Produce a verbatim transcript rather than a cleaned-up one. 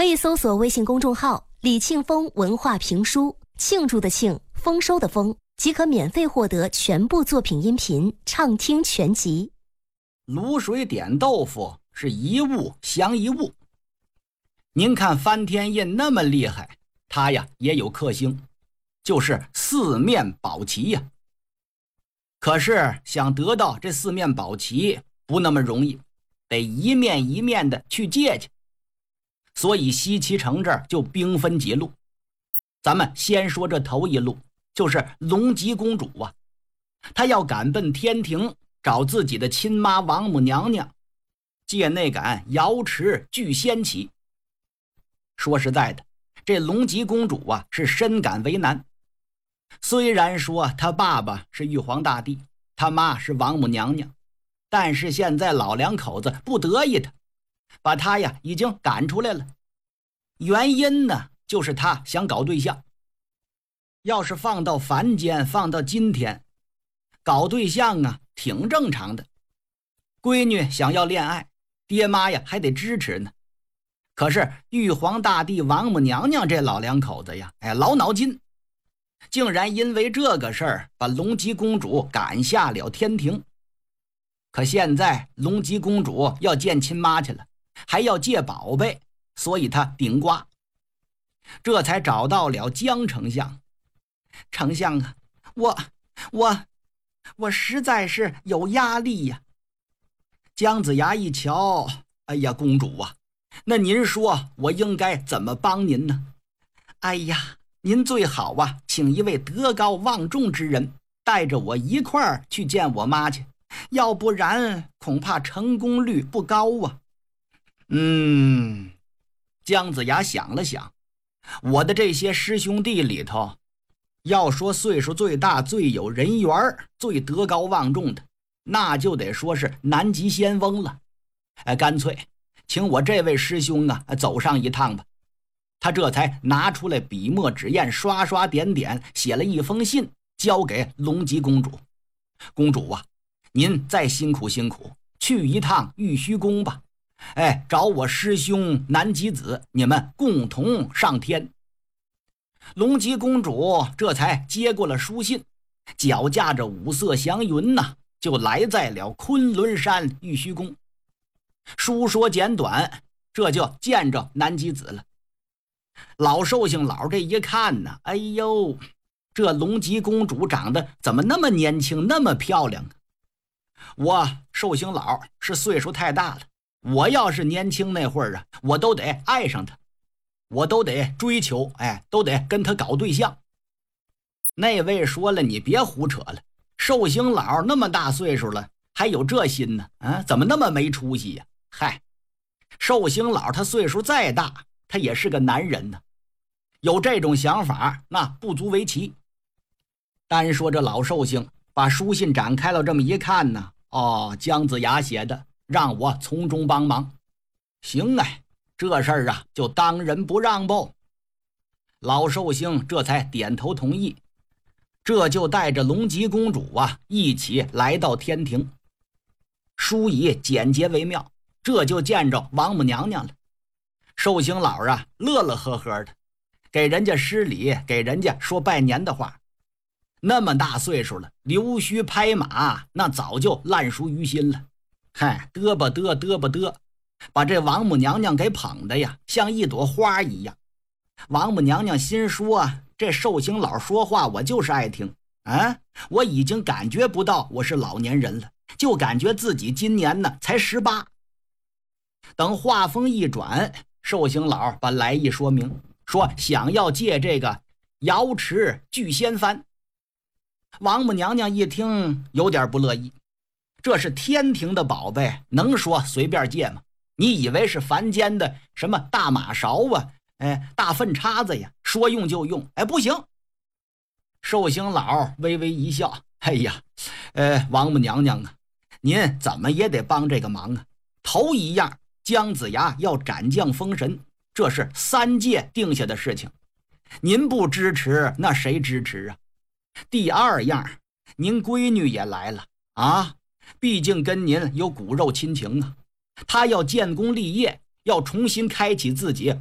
可以搜索微信公众号李庆丰文化评书，庆祝的庆，丰收的丰，即可免费获得全部作品音频畅听全集。 卤水点豆腐是一物降一物。您看翻天印那么厉害，他呀也有克星，就是四面宝旗呀。可是想得到这四面宝旗不那么容易，得一面一面的去借去。所以西岐城这儿就兵分几路。咱们先说这头一路，就是龙吉公主啊，她要赶奔天庭找自己的亲妈王母娘娘，借那杆瑶池聚仙旗。说实在的，这龙吉公主啊是深感为难。虽然说她爸爸是玉皇大帝，她妈是王母娘娘，但是现在老两口子不得意她，把她呀已经赶出来了。原因呢，就是她想搞对象。要是放到凡间，放到今天，搞对象啊挺正常的。闺女想要恋爱，爹妈呀还得支持呢。可是玉皇大帝王母娘娘这老两口子呀，哎，老脑筋，竟然因为这个事儿把龙吉公主赶下了天庭。可现在龙吉公主要见亲妈去了，还要借宝贝，所以她顶呱，这才找到了江丞相。丞相啊，我我我实在是有压力呀。姜子牙一瞧，哎呀，公主啊，那您说我应该怎么帮您呢？哎呀，您最好啊，请一位德高望重之人带着我一块儿去见我妈去，要不然恐怕成功率不高啊。嗯，姜子牙想了想，我的这些师兄弟里头，要说岁数最大、最有人缘、最德高望重的，那就得说是南极仙翁了。哎，干脆请我这位师兄啊走上一趟吧。他这才拿出来笔墨纸砚，刷刷点点写了一封信，交给龙吉公主。公主啊，您再辛苦辛苦，去一趟玉虚宫吧。哎，找我师兄南极子，你们共同上天。龙吉公主这才接过了书信，脚驾着五色祥云呐，就来在了昆仑山玉虚宫。书说简短，这就见着南极子了。老寿星老这一看呢，哎呦，这龙吉公主长得怎么那么年轻，那么漂亮啊！我寿星老是岁数太大了，我要是年轻那会儿啊，我都得爱上她，我都得追求，哎，都得跟她搞对象。那位说了，你别胡扯了，寿星老那么大岁数了，还有这心呢？啊，怎么那么没出息呀？嗨，寿星老他岁数再大，他也是个男人呢，有这种想法那不足为奇。单说这老寿星把书信展开了，这么一看呢，哦，姜子牙写的，让我从中帮忙。行哎，这事儿啊就当仁不让不。老寿星这才点头同意，这就带着龙吉公主啊一起来到天庭。书以简洁为妙，这就见着王母娘娘了。寿星老啊乐乐呵呵的，给人家施礼，给人家说拜年的话。那么大岁数了，溜须拍马那早就烂熟于心了。嗨，嘚吧嘚嘚吧嘚，把这王母娘娘给捧的呀像一朵花一样。王母娘娘心说啊，这寿星老说话我就是爱听啊，我已经感觉不到我是老年人了，就感觉自己今年呢才十八。等话锋一转，寿星老把来意说明，说想要借这个瑶池聚仙幡。王母娘娘一听有点不乐意，这是天庭的宝贝，能说随便借吗？你以为是凡间的什么大马勺啊，哎，大粪叉子呀，说用就用？哎，不行。寿星老微微一笑，哎呀，呃，王母娘娘啊，您怎么也得帮这个忙啊。头一样，姜子牙要斩将封神，这是三界定下的事情，您不支持那谁支持啊？第二样，您闺女也来了啊，毕竟跟您有骨肉亲情啊，她要建功立业，要重新开启自己